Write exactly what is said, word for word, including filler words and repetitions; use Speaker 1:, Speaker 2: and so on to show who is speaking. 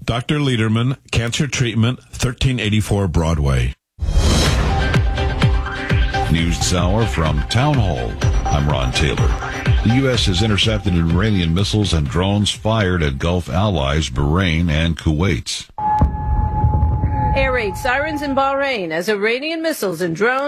Speaker 1: Doctor Lederman, Cancer Treatment, thirteen eighty-four Broadway.
Speaker 2: News this hour from Town Hall. I'm Ron Taylor. The U S has intercepted Iranian missiles and drones fired at Gulf allies Bahrain and Kuwait.
Speaker 3: Air raid sirens in Bahrain as Iranian missiles and drones